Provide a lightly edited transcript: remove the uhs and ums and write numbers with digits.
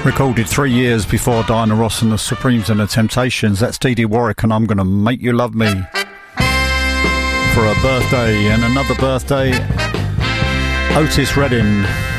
Recorded 3 years before Diana Ross and the Supremes and the Temptations. That's Dee Dee Warwick and I'm Gonna Make You Love Me. For a birthday and another birthday, Otis Redding.